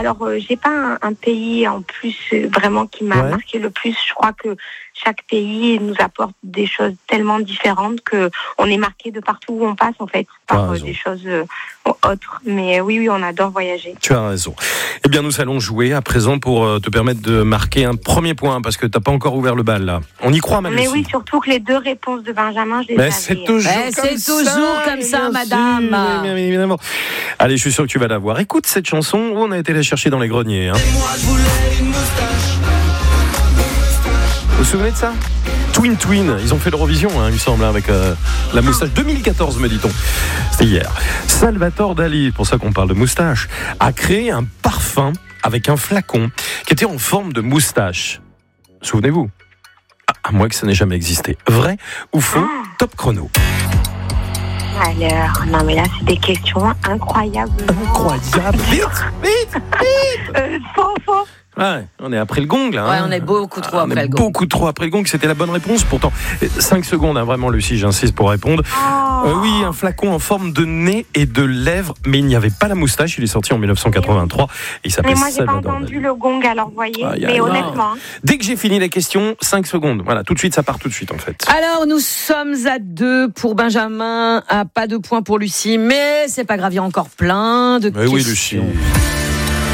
Alors, j'ai pas un pays en plus vraiment qui m'a marqué le plus. Je crois que chaque pays nous apporte des choses tellement différentes que on est marqué de partout où on passe en fait par des choses autres. Mais oui, on adore voyager. Tu as raison. Eh bien, nous allons jouer à présent pour te permettre de marquer un premier point parce que t'as pas encore ouvert le bal là. On y croit, Malucie. Mais oui, surtout que les deux réponses de Benjamin, je les avais. C'est toujours comme ça, madame. Bien évidemment. Allez, je suis sûr que tu vas la voir. Écoute cette chanson où on a été la chercher dans les greniers. Hein. Et moi, je voulais une moustache. Vous vous souvenez de ça ? Twin, ils ont fait l'Eurovision, il me semble, avec la moustache 2014, me dit-on. C'était hier. Salvatore Dali, pour ça qu'on parle de moustache, a créé un parfum avec un flacon qui était en forme de moustache. Souvenez-vous ? À moins que ça n'ait jamais existé. Vrai ou faux ? Top chrono. Alors, non mais là, c'est des questions incroyables. Incroyable. Vite. Faux. Ouais, on est après le gong là. Ouais, on est beaucoup trop après le gong. Beaucoup trop après le gong, c'était la bonne réponse. Pourtant, 5 secondes, vraiment, Lucie, j'insiste pour répondre. Oui, un flacon en forme de nez et de lèvres, mais il n'y avait pas la moustache. Il est sorti en 1983. Il s'appelait Salvador. Mais moi, j'ai pas Dali. entendu le gong, alors vous voyez. Mais honnêtement. Dès que j'ai fini les questions, 5 secondes. Voilà, tout de suite, ça part tout de suite en fait. Alors, nous sommes à 2 pour Benjamin, à pas de points pour Lucie, mais c'est pas grave, il y a encore plein de questions. Oui, Lucie.